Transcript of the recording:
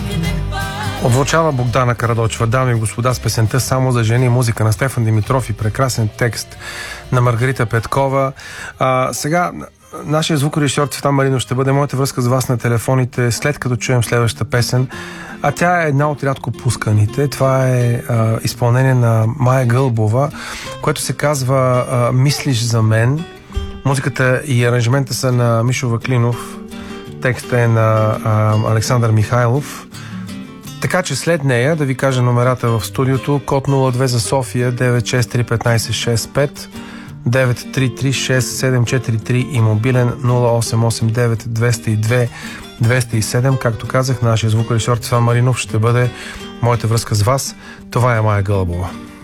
Отзвучава Богдана Карадочева, дами и господа, с песента "Само за жени", музика на Стефан Димитров и прекрасен текст на Маргарита Петкова. Сега нашия звукорежисьор Цветан Маринов ще бъде моята връзка с вас на телефоните, след като чуем следващата песен. А тя е една от рядко пусканите. Това е изпълнение на Мая Гълбова, което се казва "Мислиш за мен". Музиката и аранжимента са на Мишо Ваклинов. Текстът е на Александър Михайлов. Така че след нея да ви кажа номерата в студиото: код 02 за София 9631565, 9336743 и мобилен 0889 202 207. Както казах, нашия звукорежисьор Цветан Маринов ще бъде моята връзка с вас. Това е Мая Гълбова.